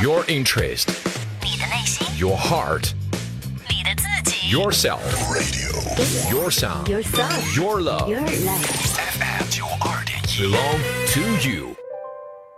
Your interest, 你的内心， your heart, 你的自己 yourself, your sound, Your sound your love Your life FM 92.1 belong to you.